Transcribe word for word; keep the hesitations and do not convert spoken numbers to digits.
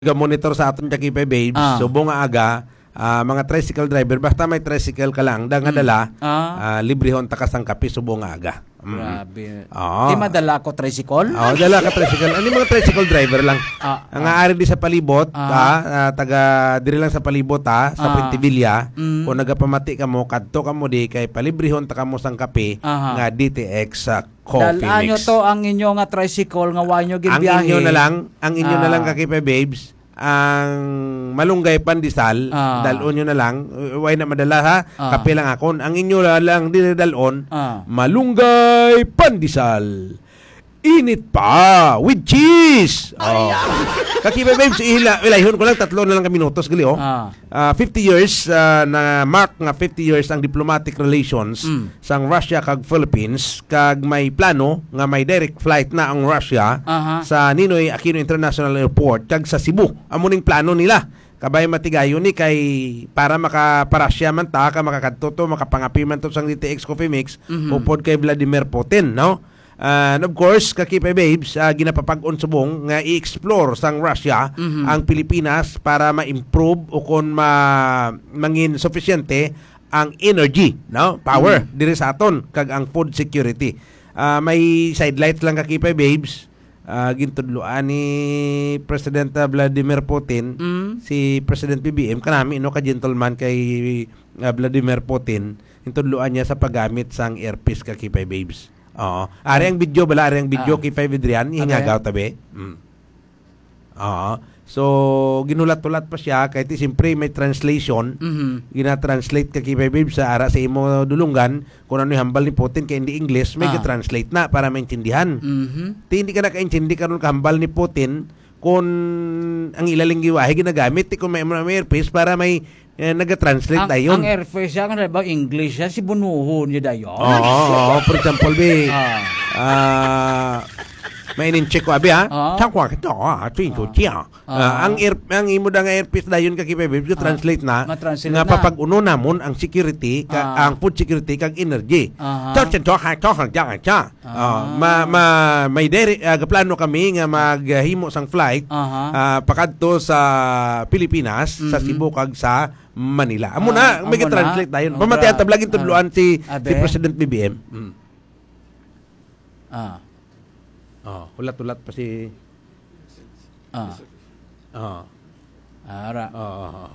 Monitor sa aton Jakipe babes, Ah. subong nga aga, ah, mga tricycle driver, basta may tricycle ka lang, da nga dala, ah, Ah. librehon takas ang kape, subong nga aga. Mm. Grabe. Oo. Di madala ko tricycle? Oo, dala ka tricycle. Ano yung mga tricycle driver lang? Ah, Ang aari di sa palibot, Ah. ha, ah, taga diri lang sa palibot ha, sa Ah. Puentevilla. Mm. Kung nagapamati ka mo, kadto ka mo di kay palibrehon ta ka mo sang kape Aha. nga D T X sa coffee Dalaan nyo mix. to ang inyo nga tricycle nga wanyo Ang ginbiyahe. inyo na lang, ang inyo na Ah. lang kakipe babes, ang malunggay pandesal, Ah. dalon nyo na lang, way na madala ha, Ah. kape lang akon. Ang inyo na lang dinadalon, Ah. malunggay pandesal. Init pa with cheese. Oh. Kakipe babes, ihila, ilahon ko lang tatlo na lang ka minutos gali oh. Ah. Ah, fifty years ah, na mark nga fifty years ang diplomatic relations Mm. sang Russia kag Philippines, kag may plano nga may direct flight na ang Russia Aha. sa Ninoy Aquino International Airport kag sa Cebu. Amo ning plano nila. Kabay matigayo ni kay para makaparasya man ta ka makakadto to makapangapi man to sang D T X Coffee Mix Mhm. upod kay Vladimir Putin, no? Uh, and of course, kakipe babes, uh, ginapapag-on subong nga i-explore sang Russia Mhm. ang Pilipinas para ma-improve o kung ma mangin sufficiente ang energy, no? Power Mhm. diri sa aton kag ang food security. Uh, may sidelights lang kakipe babes. Uh, gintudloan ni President uh, Vladimir Putin, Mm. si President B B M kanami no ka gentleman kay uh, Vladimir Putin, intudloan niya sa paggamit sang earpiece kakipe babes. Oo. Ari ang video bala, ari ang video Ah. kay Five Adrian, ihingagaw tabi. Mm. Oo. So, ginulat-ulat pa siya kahit siyempre may translation. Mhm. Gina-translate ka kay Babe sa ara sa imo dulungan kung ano yung hambal ni Putin kay hindi English, may Ah. gi-translate na para maintindihan. Mhm. Ti hindi ka nakaintindi karon kahambal ni Putin kung ang ilaling giwahe ginagamit ti kung may may earpiece para may eh, naga-translate Ang, dayon. ang airface siya, ano ba, English siya, si Bunuhon niya dayon. Oo, oo, for example, be, Ah. ah, may in-check ko, abi, ha? Ah. Chakwa kita, ha? Tuwing siya. Ah. Ang air, ang imo da nga earpiece dayon ka kipe, babe, translate na, Ma-translate nga na. papag-uno namon ang security, ka, Ah. ang food security, kag energy. Aha. Chok, chok, chok, chok, chok, chok. Ah, ma, ma, may dere, uh, plano kami nga maghimo sang flight, Aha. ah, pakadto sa Pilipinas, sa Mhm. Cebu, kag sa Manila. Amo na, Ah, may amo na. translate dayon. Obra. Pamati atab lagi tudloan si si Abe. President B B M. Mm. Ah. Oh, ulat-ulat pa si Ah. oh. Ara. Oh, oh, oh.